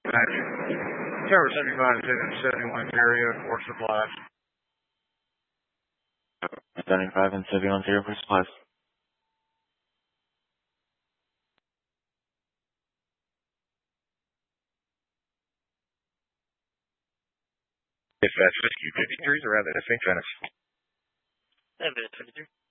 Tower 75 and 71 area for supplies. 75 and 71 for supplies. Dispatch, rescue 53s around the St. Venice. 7 53.